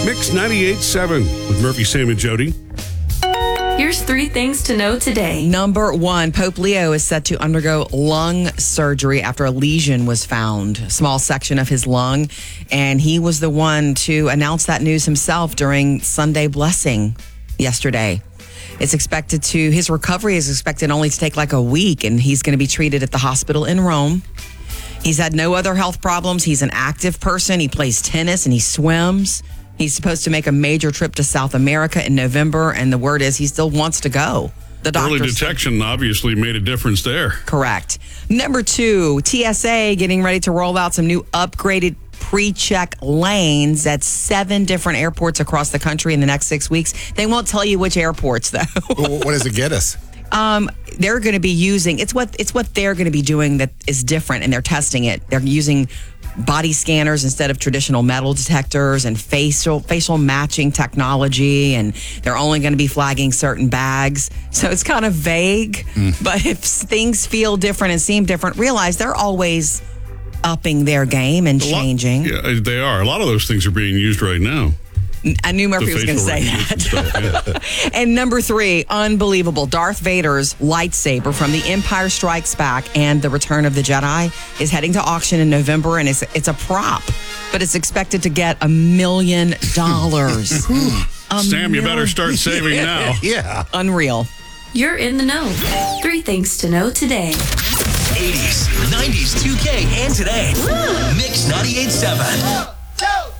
Mix 98.7 with Murphy, Sam, and Jody. Here's 3 things to know today. Number 1, Pope Leo is set to undergo lung surgery after a lesion was found, a small section of his lung. And he was the one to announce that news himself during Sunday Blessing yesterday. His recovery is expected only to take like a week, and he's going to be treated at the hospital in Rome. He's had no other health problems. He's an active person. He plays tennis and he swims. He's supposed to make a major trip to South America in November, and the word is he still wants to go. The Early doctor detection obviously made a difference there. Correct. Number 2, TSA getting ready to roll out some new upgraded pre-check lanes at 7 different airports across the country in the next 6 weeks. They won't tell you which airports, though. What does it get us? They're going to be using, it's what they're going to be doing that is different, and they're testing it. They're using body scanners instead of traditional metal detectors and facial matching technology, and they're only going to be flagging certain bags. So it's kind of vague, but if things feel different and seem different, realize they're always upping their game and changing. Yeah, they are. A lot of those things are being used right now. I knew Murphy was going to say that. Stuff, yeah. And number 3, unbelievable. Darth Vader's lightsaber from The Empire Strikes Back and The Return of the Jedi is heading to auction in November, and it's a prop, but it's expected to get $1 million. Sam, you better start saving now. Yeah. Unreal. You're in the know. 3 things to know today. 80s, 90s, 2K, and today. Mix 98.7.